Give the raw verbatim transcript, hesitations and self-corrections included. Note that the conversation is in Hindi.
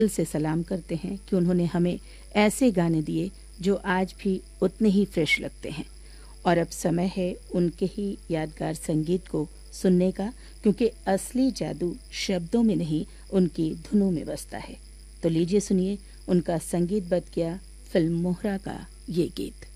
दिल से सलाम करते हैं कि उन्होंने हमें ऐसे गाने दिए जो आज भी उतने ही फ्रेश लगते हैं। और अब समय है उनके ही यादगार संगीत को सुनने का, क्योंकि असली जादू शब्दों में नहीं उनकी धुनों में बसता है। तो लीजिए सुनिए उनका संगीतबद्ध किया फिल्म मोहरा का ये गीत।